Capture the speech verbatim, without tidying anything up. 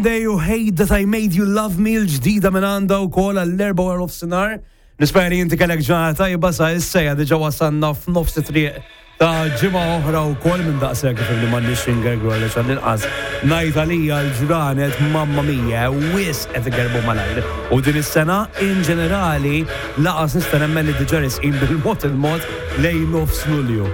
Monday u Hate That I Made You Love Me l-ġdida minn għanda u kol għall-erba għar of sinar. Nisperi jinti kellek ġurnata tajba sa issa diġa wasanna f'nofs triq ta' ġimgħa oħra wkoll minn daqshekk kif li m'għandniex ingergru għaliex għall-inqas ngħid għalija l-ġranet mamma mija wis qed igerbu malajr. U din is-sena in ġenerali laqas nista' nemmen li diġà risqin bil-mod il-mod lejn nofs Lulju.